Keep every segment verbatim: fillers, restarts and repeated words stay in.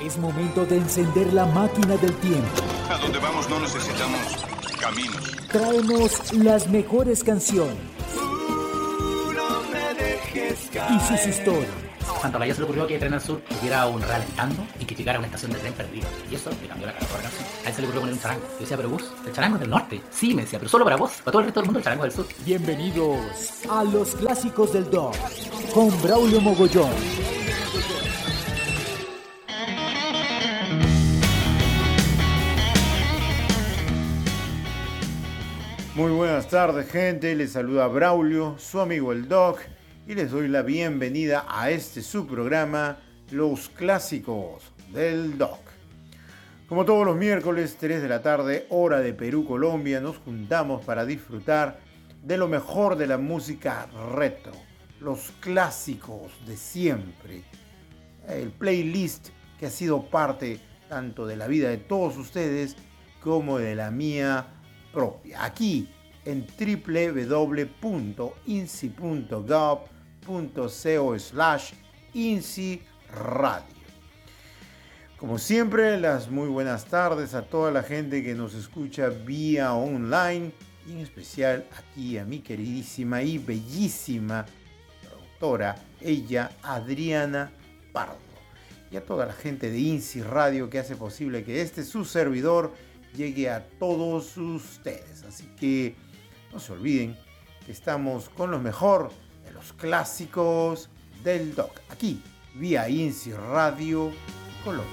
Es momento de encender la máquina del tiempo. A donde vamos no necesitamos caminos. Traemos las mejores canciones. Uh, no me dejes caer. Y sus historias. Santolaya se le ocurrió que Tren al Sur tuviera un ralentando y que llegara a una estación de tren perdida. Y eso le cambió la cara a la canción. A él se le ocurrió poner un charango. Yo decía, pero vos, el charango es del norte. Sí, me decía, pero solo para vos. Para todo el resto del mundo el charango es del sur. Bienvenidos a los clásicos del Doc con Braulio Mogollón. Muy buenas tardes, gente. Les saluda Braulio, su amigo el Doc, y les doy la bienvenida a este su programa, Los Clásicos del Doc. Como todos los miércoles, tres de la tarde, hora de Perú, Colombia, nos juntamos para disfrutar de lo mejor de la música retro, los clásicos de siempre, el playlist que ha sido parte tanto de la vida de todos ustedes como de la mía propia, aquí en doble u doble u doble u punto i n s i punto gov punto co slash INSI Radio. Como siempre, las muy buenas tardes a toda la gente que nos escucha vía online y en especial aquí a mi queridísima y bellísima productora, ella Adriana Pardo, y a toda la gente de INSI Radio que hace posible que este su servidor llegue a todos ustedes. Así que no se olviden que estamos con lo mejor de los clásicos del Doc, aquí vía INSI Radio Colombia.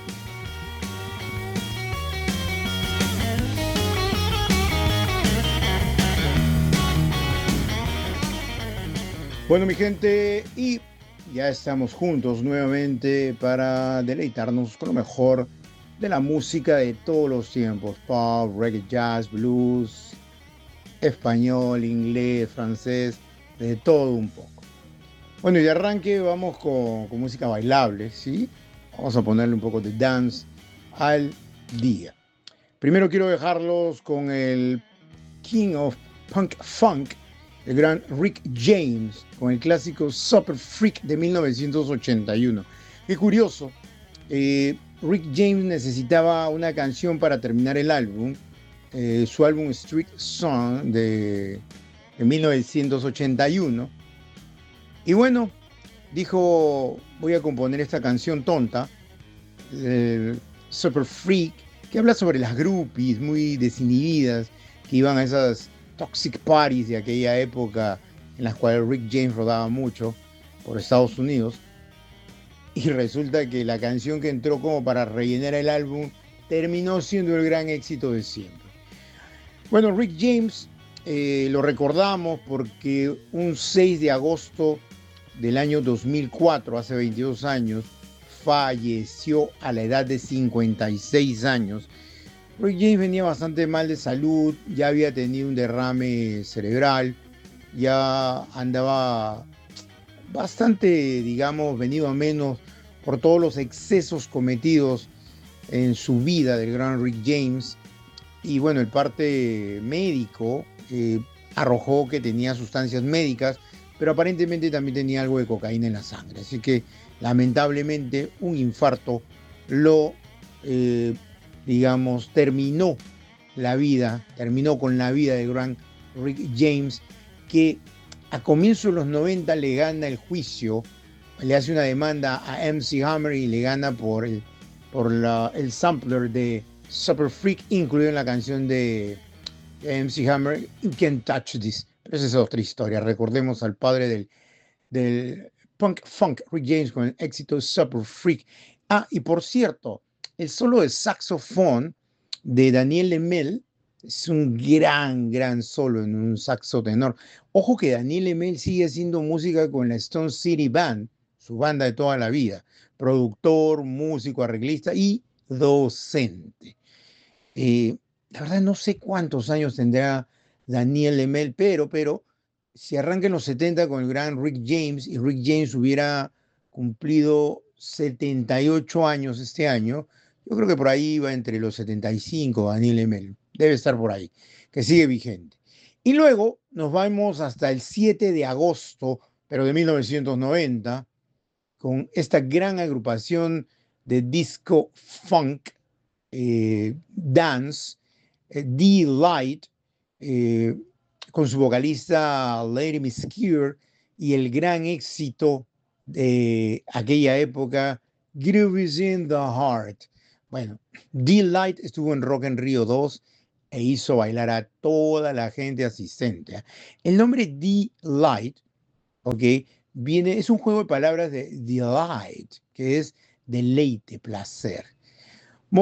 Bueno, mi gente, y ya estamos juntos nuevamente para deleitarnos con lo mejor de la música de todos los tiempos: pop, reggae, jazz, blues, español, inglés, francés, de todo un poco. Bueno, y de arranque vamos con, con música bailable, ¿sí? Vamos a ponerle un poco de dance al día. Primero quiero dejarlos con el King of Punk Funk, el gran Rick James, con el clásico Super Freak de mil novecientos ochenta y uno. Qué curioso, eh, Rick James necesitaba una canción para terminar el álbum, eh, su álbum Street Song de, de mil novecientos ochenta y uno. Y bueno, dijo, voy a componer esta canción tonta, eh, Super Freak, que habla sobre las groupies muy desinhibidas que iban a esas toxic parties de aquella época en las cuales Rick James rodaba mucho por Estados Unidos. Y resulta que la canción que entró como para rellenar el álbum terminó siendo el gran éxito de siempre. Bueno, Rick James eh, lo recordamos porque un seis de agosto del año dos mil cuatro, hace veintidós años, falleció a la edad de cincuenta y seis años. Rick James venía bastante mal de salud, ya había tenido un derrame cerebral, ya andaba bastante, digamos, venido a menos por todos los excesos cometidos en su vida del gran Rick James. Y bueno, el parte médico eh, arrojó que tenía sustancias médicas, pero aparentemente también tenía algo de cocaína en la sangre. Así que lamentablemente un infarto lo, eh, digamos, terminó la vida, terminó con la vida del gran Rick James, que a comienzos de los noventa le gana el juicio, le hace una demanda a M C Hammer y le gana por el, por la, el sampler de Super Freak, incluido en la canción de, de M C Hammer, You Can't Touch This. Pero esa es otra historia. Recordemos al padre del, del punk funk, Rick James, con el éxito Super Freak. Ah, y por cierto, el solo de saxofón de Daniel Lemel es un gran, gran solo en un saxo tenor. Ojo que Daniel Lemel sigue haciendo música con la Stone City Band, su banda de toda la vida. Productor, músico, arreglista y docente. Eh, la verdad no sé cuántos años tendrá Daniel Lemel, pero, pero si arranca en los setenta con el gran Rick James y Rick James hubiera cumplido setenta y ocho años este año, yo creo que por ahí va entre los setenta y cinco Daniel Lemel. Debe estar por ahí, que sigue vigente. Y luego nos vamos hasta el siete de agosto, pero de mil novecientos noventa, con esta gran agrupación de disco funk, eh, dance, eh, D-Light, eh, con su vocalista Lady Miscure y el gran éxito de aquella época, Groove is in the Heart. Bueno, D-Light estuvo en Rock en Río dos e hizo bailar a toda la gente asistente. El nombre D-Light, ¿ok? Viene, es un juego de palabras de delight, que es deleite, placer.